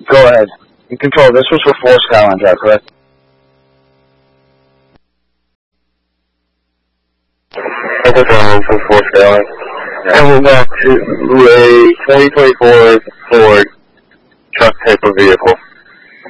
Go ahead. You control. This was for 4 Skyline Drive, correct? For 4 Skyline. Coming back to a 2024 Ford truck type of vehicle.